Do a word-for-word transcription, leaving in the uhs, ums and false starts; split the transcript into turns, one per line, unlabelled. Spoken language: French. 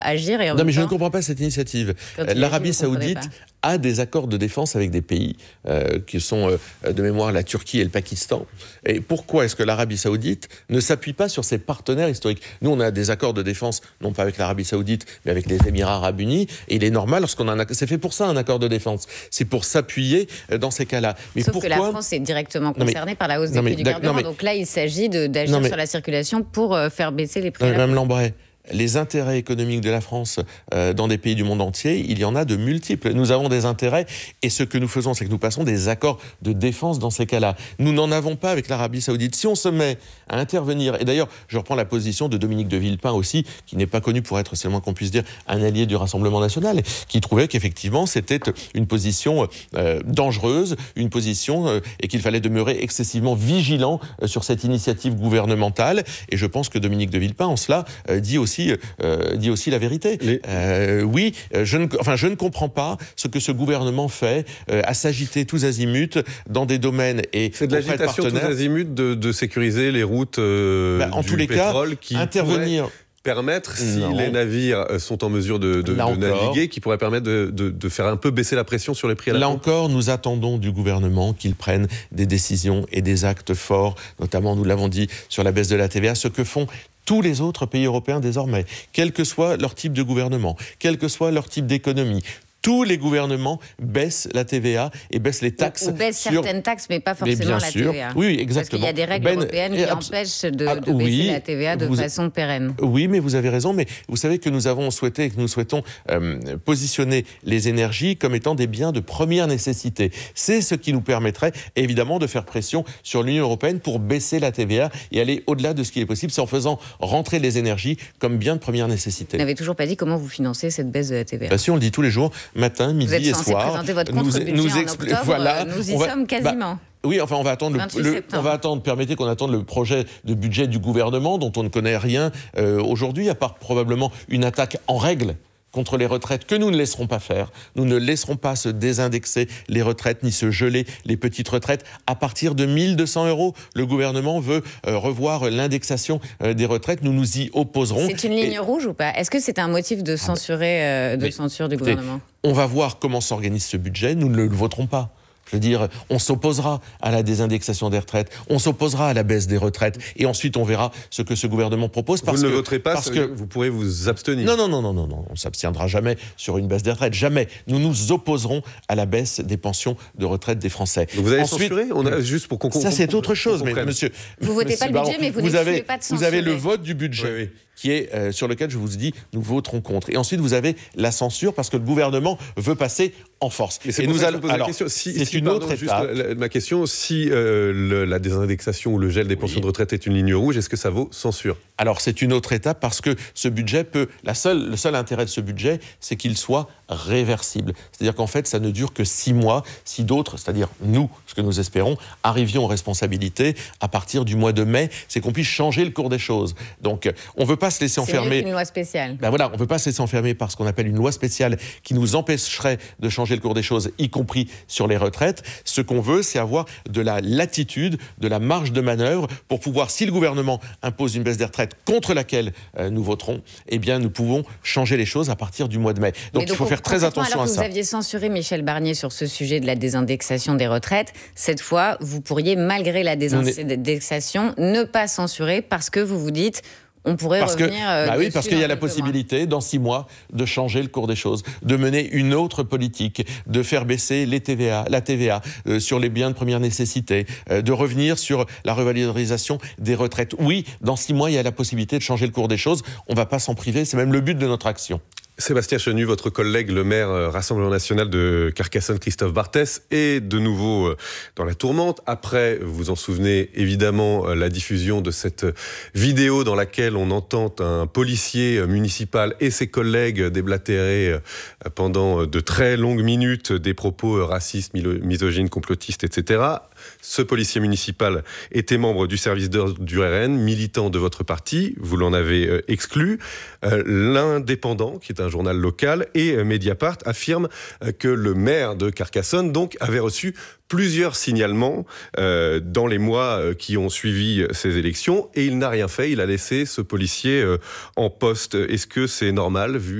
agir. Et en
non,
même
mais
temps,
je ne comprends pas cette initiative. L'Arabie Saoudite a des accords de défense avec des pays euh, qui sont euh, de mémoire la Turquie et le Pakistan. Et pourquoi est-ce que l'Arabie Saoudite ne s'appuie pas sur ses partenaires historiques? Nous, on a des accords de défense, non pas avec l'Arabie Saoudite, mais avec les Émirats Arabes Unis. Et il est normal, lorsqu'on a un accord, c'est fait pour ça un accord de défense. C'est pour s'appuyer dans ces cas-là.
Mais Sauf pourquoi... que la France est directement concernée mais, par la hausse des prix du carburant. Mais, donc là, il s'agit de, d'agir mais, sur la circulation pour euh, faire baisser les prix.
Non, Mme Lambray, les intérêts économiques de la France euh, dans des pays du monde entier, il y en a de multiples. Nous avons des intérêts et ce que nous faisons, c'est que nous passons des accords de défense dans ces cas-là. Nous n'en avons pas avec l'Arabie Saoudite. Si on se met à intervenir, et d'ailleurs, je reprends la position de Dominique de Villepin aussi, qui n'est pas connu pour être, c'est le moins qu'on puisse dire, un allié du Rassemblement national, qui trouvait qu'effectivement, c'était une position euh, dangereuse, une position euh, et qu'il fallait demeurer excessivement vigilant euh, sur cette initiative gouvernementale. Et je pense que Dominique de Villepin, en cela, euh, dit aussi Aussi, euh, dit aussi la vérité. Les... Euh, oui, je ne, enfin, je ne comprends pas ce que ce gouvernement fait euh, à s'agiter tous azimuts dans des domaines et
c'est de l'agitation tous azimuts de, de sécuriser les routes euh,
bah, en
du
tous les
pétrole
cas,
qui
intervenir.
Permettre, si
non.
les navires sont en mesure de, de, de naviguer, qui pourrait permettre de, de, de faire un peu baisser la pression sur les prix à la
Là
pompe.
encore, nous attendons du gouvernement qu'il prenne des décisions et des actes forts, notamment, nous l'avons dit, sur la baisse de la T V A, ce que font tous les autres pays européens désormais, quel que soit leur type de gouvernement, quel que soit leur type d'économie. Tous les gouvernements baissent la T V A et baissent les taxes.
Ou, ou baissent
sur...
certaines taxes, mais pas forcément
mais bien
la
sûr.
T V A.
Oui, exactement.
Parce qu'il y a des règles
ben,
européennes qui
abs...
empêchent de,
ah,
de
oui,
baisser la T V A de
vous...
façon pérenne.
Oui, mais vous avez raison. Mais vous savez que nous avons souhaité et que nous souhaitons euh, positionner les énergies comme étant des biens de première nécessité. C'est ce qui nous permettrait évidemment de faire pression sur l'Union européenne pour baisser la T V A et aller au-delà de ce qui est possible. C'est en faisant rentrer les énergies comme biens de première nécessité.
Vous n'avez toujours pas dit comment vous financez cette baisse de la T V A.
Bah, si, on le dit tous les jours, matin, midi et soir.
Vous êtes censé présenter votre contre-budget
nous, nous
en
expl...
octobre,
voilà,
nous y
va...
sommes quasiment.
Bah, oui, enfin, on va attendre le, le on va attendre, permettez qu'on attende le projet de budget du gouvernement dont on ne connaît rien euh, aujourd'hui, à part probablement une attaque en règle contre les retraites que nous ne laisserons pas faire. Nous ne laisserons pas se désindexer les retraites ni se geler les petites retraites. À partir de mille deux cents euros, le gouvernement veut euh, revoir l'indexation euh, des retraites. Nous nous y opposerons.
C'est une ligne Et... rouge ou pas? Est-ce que c'est un motif de censurer, euh, de Mais, censure du gouvernement?
On va voir comment s'organise ce budget. Nous ne le voterons pas. Je veux dire, on s'opposera à la désindexation des retraites, on s'opposera à la baisse des retraites, et ensuite on verra ce que ce gouvernement propose. Parce
vous ne
que,
le voterez pas,
parce
que vous pourrez vous abstenir.
Non, non, non, non, non, non, on ne s'abstiendra jamais sur une baisse des retraites, jamais. Nous nous opposerons à la baisse des pensions de retraite des Français.
Donc vous allez ensuite, censurer on a, juste pour qu'on
Ça,
qu'on,
c'est autre chose, mais
comprenne.
monsieur...
Vous votez pas le budget, mais vous,
vous avez,
pas de censurer.
Vous avez le vote du budget.
Oui, oui.
Qui est euh, sur lequel je vous dis nous voterons contre. Et ensuite vous avez la censure parce que le gouvernement veut passer en force.
Mais c'est
et
pour
nous
ça
allons.
Que je pose
Alors,
la question. Si,
c'est
si,
une
pardon,
autre
juste
étape.
La, la, ma question, si euh, le, la désindexation ou le gel des pensions oui. de retraite est une ligne rouge, est-ce que ça vaut censure?
Alors c'est une autre étape parce que ce budget peut. La seule, le seul intérêt de ce budget, c'est qu'il soit réversible. C'est-à-dire qu'en fait, ça ne dure que six mois. Si d'autres, c'est-à-dire nous, ce que nous espérons, arrivions aux responsabilités à partir du mois de mai, c'est qu'on puisse changer le cours des choses. Donc, on ne veut pas se laisser enfermer.
C'est mieux qu'une loi spéciale.
Ben voilà, on ne veut pas se laisser enfermer par ce qu'on appelle une loi spéciale qui nous empêcherait de changer le cours des choses, y compris sur les retraites. Ce qu'on veut, c'est avoir de la latitude, de la marge de manœuvre pour pouvoir, si le gouvernement impose une baisse des retraites contre laquelle euh, nous voterons, eh bien, nous pouvons changer les choses à partir du mois de mai. Donc, donc il faut faire très attention
alors
à
que
ça.
Vous aviez censuré Michel Barnier sur ce sujet de la désindexation des retraites. Cette fois, vous pourriez, malgré la désindexation, ne pas censurer parce que vous vous dites... On pourrait
parce
revenir.
Que, euh, bah oui, parce qu'il y a la possibilité, moins. dans six mois, de changer le cours des choses, de mener une autre politique, de faire baisser les T V A, la T V A euh, sur les biens de première nécessité, euh, de revenir sur la revalorisation des retraites. Oui, dans six mois, il y a la possibilité de changer le cours des choses. On ne va pas s'en priver, c'est même le but de notre action.
Sébastien Chenu, votre collègue, le maire euh, Rassemblement National de Carcassonne, Christophe Barthès, est de nouveau euh, dans la tourmente. Après, vous vous en souvenez évidemment, euh, la diffusion de cette vidéo dans laquelle on entend un policier euh, municipal et ses collègues déblatérer euh, pendant de très longues minutes des propos euh, racistes, misogynes, complotistes, et cetera. Ce policier municipal était membre du service d'ordre du R N, militant de votre parti. Vous l'en avez euh, exclu. Euh, l'Indépendant, qui est un journal local, et Mediapart affirme que le maire de Carcassonne donc avait reçu plusieurs signalements euh, dans les mois qui ont suivi ces élections, et il n'a rien fait, il a laissé ce policier euh, en poste. Est-ce que c'est normal vu